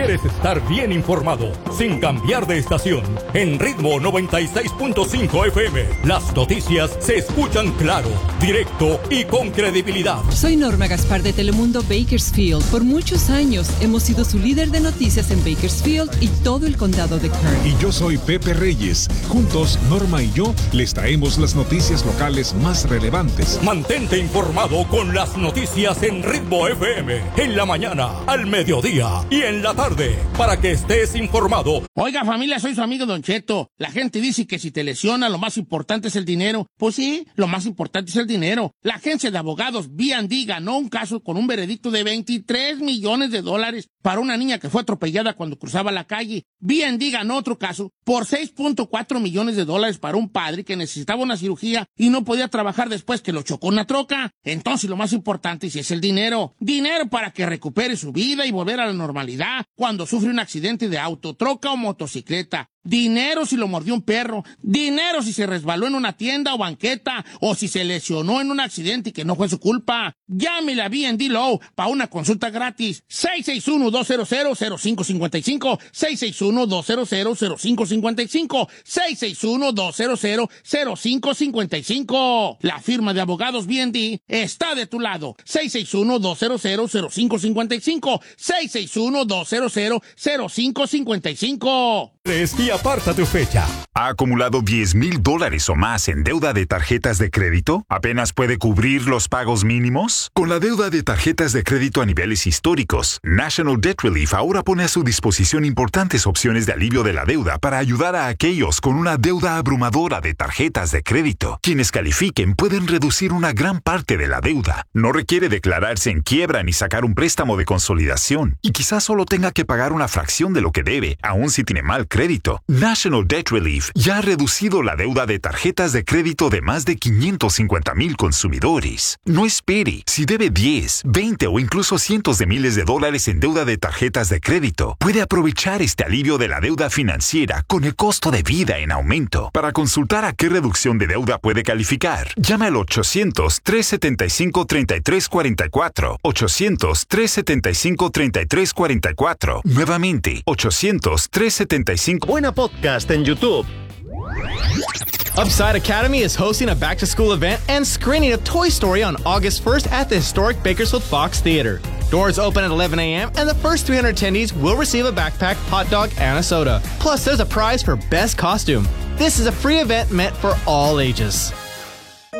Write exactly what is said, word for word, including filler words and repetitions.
¿Quieres estar bien informado sin cambiar de estación? En Ritmo noventa y seis punto cinco F M, las noticias se escuchan claro, directo y con credibilidad. Soy Norma Gaspar de Telemundo Bakersfield. Por muchos años hemos sido su líder de noticias en Bakersfield y todo el condado de Kern. Y yo soy Pepe Reyes. Juntos, Norma y yo les traemos las noticias locales más relevantes. Mantente informado con las noticias en Ritmo F M, en la mañana, al mediodía y en la tarde, para que estés informado. Oiga, familia, soy su amigo Don Cheto. La gente dice que si te lesiona, lo más importante es el dinero. Pues sí, lo más importante es el dinero. La agencia de abogados B and D ganó un caso con un veredicto de veintitrés millones de dólares para una niña que fue atropellada cuando cruzaba la calle. B and D ganó otro caso por seis punto cuatro millones de dólares para un padre que necesitaba una cirugía y no podía trabajar después que lo chocó una troca. Entonces lo más importante sí es el dinero. Dinero para que recupere su vida y volver a la normalidad cuando sufre un accidente de auto, troca o motocicleta. Dinero si lo mordió un perro. Dinero si se resbaló en una tienda o banqueta o si se lesionó en un accidente y que no fue su culpa. Llámele a B and D Law para una consulta gratis. seis seis uno, dos cero cero, cero cinco cinco cinco, seis seis uno, dos cero cero, cero cinco cinco cinco, seis seis uno, dos cero cero, cero cinco cinco cinco. La firma de abogados B and D está de tu lado. seis seis uno, dos cero cero, cero cinco cinco cinco, seis seis uno, dos cero cero, cero cinco cinco cinco. Y aparta tu fecha. ¿Ha acumulado diez mil dólares o más en deuda de tarjetas de crédito? ¿Apenas puede cubrir los pagos mínimos? Con la deuda de tarjetas de crédito a niveles históricos, National Debt Relief ahora pone a su disposición importantes opciones de alivio de la deuda para ayudar a aquellos con una deuda abrumadora de tarjetas de crédito. Quienes califiquen pueden reducir una gran parte de la deuda. No requiere declararse en quiebra ni sacar un préstamo de consolidación. Y quizás solo tenga que pagar una fracción de lo que debe, aun si tiene mal crédito. National Debt Relief ya ha reducido la deuda de tarjetas de crédito de más de quinientos cincuenta mil consumidores. No espere. Si debe diez, veinte o incluso cientos de miles de dólares en deuda de tarjetas de crédito, puede aprovechar este alivio de la deuda financiera con el costo de vida en aumento. Para consultar a qué reducción de deuda puede calificar, llame al ochocientos, tres setenta y cinco, treinta y tres cuarenta y cuatro. ochocientos, tres setenta y cinco, treinta y tres cuarenta y cuatro. Nuevamente, ochocientos, tres setenta y cinco. Buena Podcast en YouTube. Upside Academy is hosting a back-to-school event and screening of Toy Story on August first at the historic Bakersfield Fox Theater. Doors open at eleven a.m. and the first three hundred attendees will receive a backpack, hot dog, and a soda. Plus, there's a prize for best costume. This is a free event meant for all ages.